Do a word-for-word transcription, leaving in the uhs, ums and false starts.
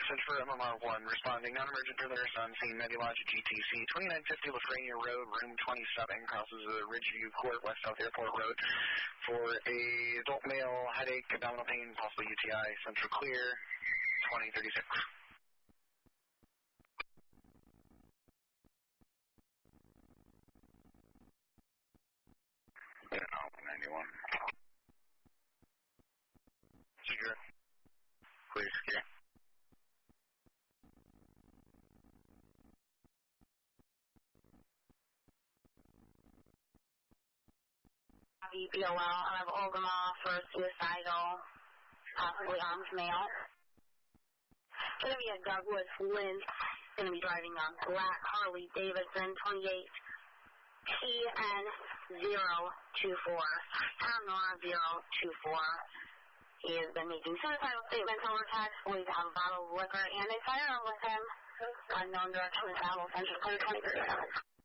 Center for M M R one, responding non-emergent visitors on scene, Nebulogic G T C, twenty-nine fifty Lafrenia Road, room twenty-seven, crosses the Ridgeview Court, West South Airport Road, for a adult male headache, abdominal pain, possible U T I, central clear, twenty thirty-six. ninety-one. Secure. Clear, secure. B O L, I have Ogama for suicidal, possibly armed male. It's going to be a Douglas Lynch, going to be driving a black Harley Davidson, twenty-eight P N zero two four, Nora zero two four. He has been making suicidal statements over text, believed to have a bottle of liquor and a firearm with him. Unknown direction of travel, Central Clear twenty thirty-seven.